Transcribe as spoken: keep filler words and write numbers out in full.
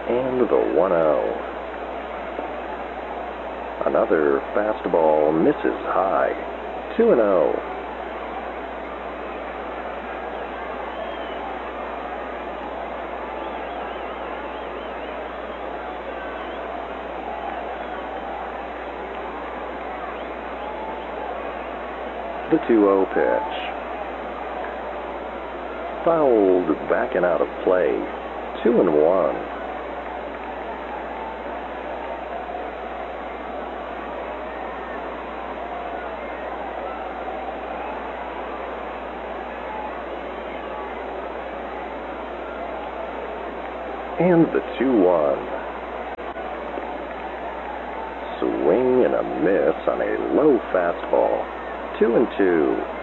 And the one oh. Another fastball misses high. two and oh. The two oh pitch. Fouled back and out of play. two and one. And the two one. Swing and a miss on a low fastball. two and two.